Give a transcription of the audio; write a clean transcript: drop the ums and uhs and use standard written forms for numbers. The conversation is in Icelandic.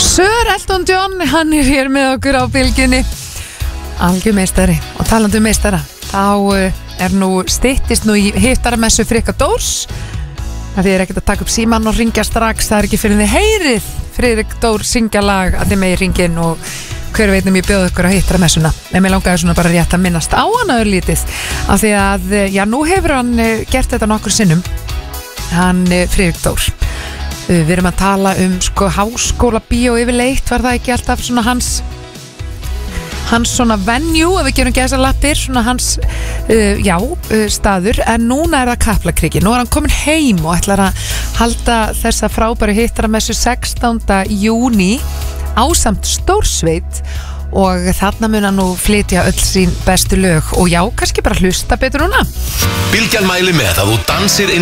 Sir Elton John, hann hér með okkur á bylgjunni. Algjör meistari. Og talandi meistara, þá nú styttist nú í hittaramessu Frikka Dórs. Það er ekkert að taka upp símann og ringja strax. Það ekki fyrir þið heyrið Friðrik Dór syngja lag að þið megi ringin og hver veitum ég bjóð ykkur á hittaramessuna. En mér langaði svona bara rétt að minnast á hann örlítið. Af því að, já, nú hefur hann gert þetta nokkur sinnum. Hann Friðrik Dór. Við erum að tala sko háskóla bíó yfirleitt, var það ekki alltaf svona hans svona venue, ef við gerum gæsalappir, svona hans staður, en núna það Kaplakriki. Nú hann komin heim og ætlar að halda þessa frábæru hittaramessu 16. júní ásamt stórsveit og þarna mun hann nú flytja öll sín bestu lög og já, kannski bara hlusta betur núna. Bylgjan mæli með að þú dansir